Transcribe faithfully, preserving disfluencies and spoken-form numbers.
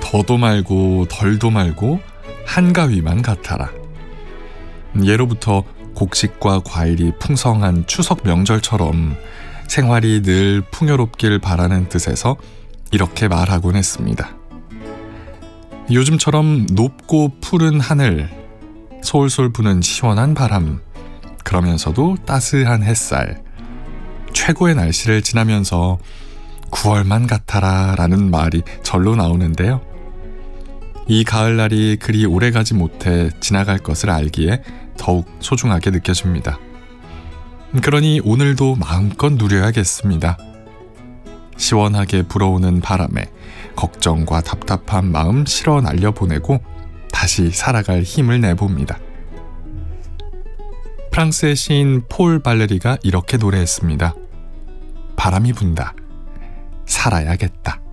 더도 말고 덜도 말고 한가위만 같아라. 예로부터 곡식과 과일이 풍성한 추석 명절처럼 생활이 늘 풍요롭길 바라는 뜻에서 이렇게 말하곤 했습니다. 요즘처럼 높고 푸른 하늘, 솔솔 부는 시원한 바람, 그러면서도 따스한 햇살, 최고의 날씨를 지나면서 구월만 같아라 라는 말이 절로 나오는데요. 이 가을날이 그리 오래가지 못해 지나갈 것을 알기에 더욱 소중하게 느껴집니다. 그러니 오늘도 마음껏 누려야겠습니다. 시원하게 불어오는 바람에 걱정과 답답한 마음 실어 날려보내고 다시 살아갈 힘을 내봅니다. 프랑스의 시인 폴 발레리가 이렇게 노래했습니다. 바람이 분다. 살아야겠다.